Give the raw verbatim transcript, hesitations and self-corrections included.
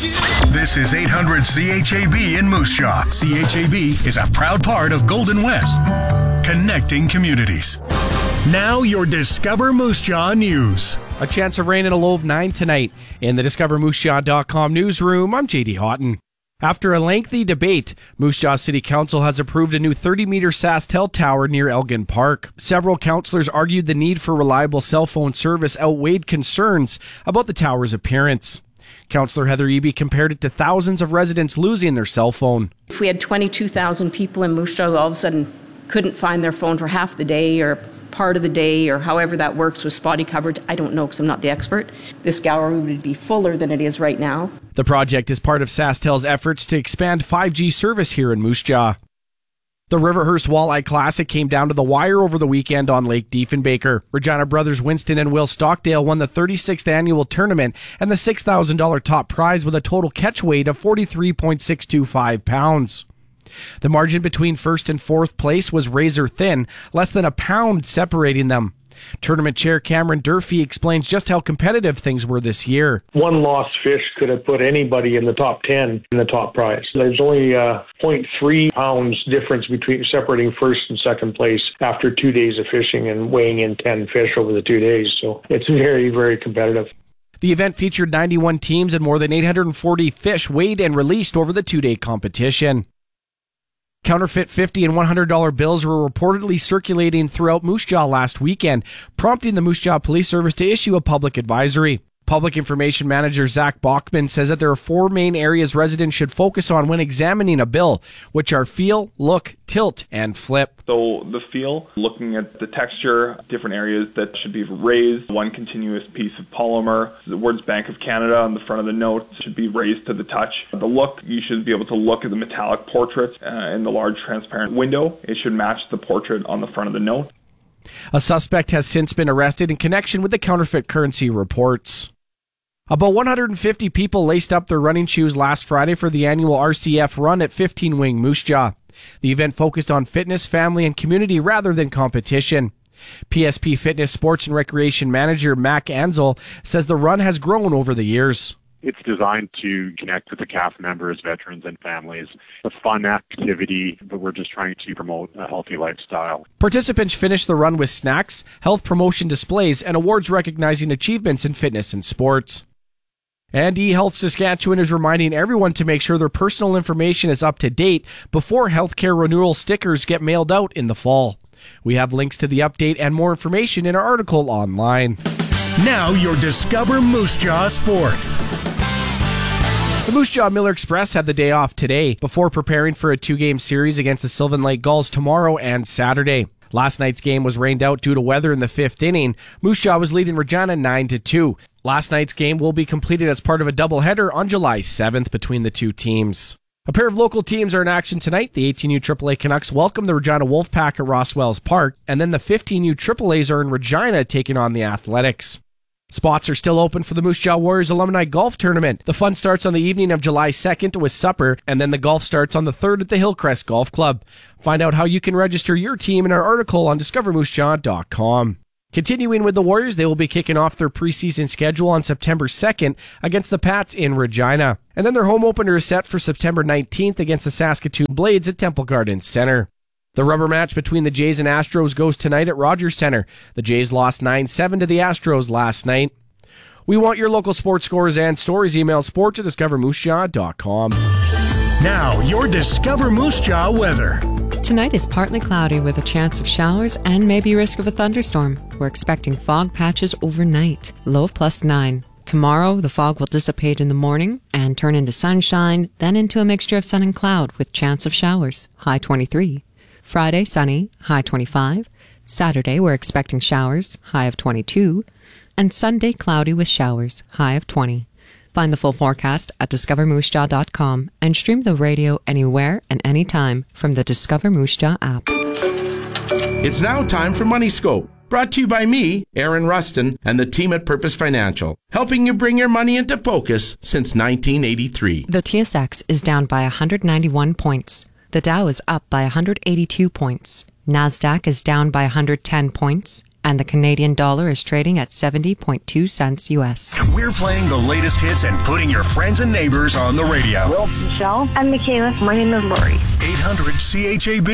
This is eight hundred C H A B in Moose Jaw. C H A B is a proud part of Golden West, connecting communities. Now your Discover Moose Jaw news. A chance of rain and a low of nine tonight. In the Discover Moose Jaw dot com newsroom, I'm J D Houghton. After a lengthy debate, Moose Jaw City Council has approved a new thirty-meter SaskTel tower near Elgin Park. Several councillors argued the need for reliable cell phone service outweighed concerns about the tower's appearance. Councillor Heather Eby compared it to thousands of residents losing their cell phone. If we had twenty-two thousand people in Moose Jaw who all of a sudden couldn't find their phone for half the day or part of the day or however that works with spotty coverage, I don't know because I'm not the expert. This gallery would be fuller than it is right now. The project is part of SaskTel's efforts to expand five G service here in Moose Jaw. The Riverhurst Walleye Classic came down to the wire over the weekend on Lake Diefenbaker. Regina brothers Winston and Will Stockdale won the thirty-sixth annual tournament and the six thousand dollars top prize with a total catch weight of forty-three point six two five pounds. The margin between first and fourth place was razor thin, less than a pound separating them. Tournament chair Cameron Durfee explains just how competitive things were this year. One lost fish could have put anybody in the top ten in the top prize. There's only a zero point three pounds difference between separating first and second place after two days of fishing and weighing in ten fish over the two days. So it's very, very competitive. The event featured ninety-one teams and more than eight hundred forty fish weighed and released over the two-day competition. Counterfeit fifty and one hundred dollar bills were reportedly circulating throughout Moose Jaw last weekend, prompting the Moose Jaw Police Service to issue a public advisory. Public Information Manager Zach Bachman says that there are four main areas residents should focus on when examining a bill, which are feel, look, tilt, and flip. So the feel, looking at the texture, different areas that should be raised, one continuous piece of polymer. The words Bank of Canada on the front of the note should be raised to the touch. The look, you should be able to look at the metallic portrait uh, in the large transparent window. It should match the portrait on the front of the note. A suspect has since been arrested in connection with the counterfeit currency reports. About one hundred fifty people laced up their running shoes last Friday for the annual R C F run at fifteen Wing Moose Jaw. The event focused on fitness, family, and community rather than competition. P S P Fitness Sports and Recreation Manager Mac Ansel says the run has grown over the years. It's designed to connect with the C A F members, veterans, and families. A fun activity, but we're just trying to promote a healthy lifestyle. Participants finished the run with snacks, health promotion displays, and awards recognizing achievements in fitness and sports. And eHealth Saskatchewan is reminding everyone to make sure their personal information is up to date before healthcare renewal stickers get mailed out in the fall. We have links to the update and more information in our article online. Now your Discover Moose Jaw Sports. The Moose Jaw Miller Express had the day off today before preparing for a two-game series against the Sylvan Lake Gulls tomorrow and Saturday. Last night's game was rained out due to weather in the fifth inning. Moose Jaw was leading Regina nine to two. Last night's game will be completed as part of a doubleheader on July seventh between the two teams. A pair of local teams are in action tonight. The eighteen U triple A Canucks welcome the Regina Wolfpack at Rosswells Park, and then the fifteen U triple A's are in Regina taking on the Athletics. Spots are still open for the Moose Jaw Warriors Alumni Golf Tournament. The fun starts on the evening of July second with supper, and then the golf starts on the third at the Hillcrest Golf Club. Find out how you can register your team in our article on Discover Moose Jaw dot com. Continuing with the Warriors, they will be kicking off their preseason schedule on September second against the Pats in Regina. And then their home opener is set for September nineteenth against the Saskatoon Blades at Temple Gardens Center. The rubber match between the Jays and Astros goes tonight at Rogers Center. The Jays lost nine seven to the Astros last night. We want your local sports scores and stories. Email sports at Discover Moose Jaw dot com. Now, your Discover Moose Jaw weather. Tonight is partly cloudy with a chance of showers and maybe risk of a thunderstorm. We're expecting fog patches overnight. Low of plus nine. Tomorrow, the fog will dissipate in the morning and turn into sunshine, then into a mixture of sun and cloud with chance of showers. High twenty-three. Friday, sunny. High twenty-five. Saturday, we're expecting showers. High of twenty-two. And Sunday, cloudy with showers. High of twenty. Find the full forecast at Discover Moose Jaw dot com and stream the radio anywhere and anytime from the Discover Moose Jaw app. It's now time for Money Scope, brought to you by me, Aaron Rustin, and the team at Purpose Financial, helping you bring your money into focus since nineteen eighty-three. The T S X is down by one hundred ninety-one points. The Dow is up by one hundred eighty-two points. NASDAQ is down by one hundred ten points. and the Canadian dollar is trading at seventy point two cents U S. We're playing the latest hits and putting your friends and neighbors on the radio. Will, Michelle, and Michaela. My name is Lori. eight hundred C H A B.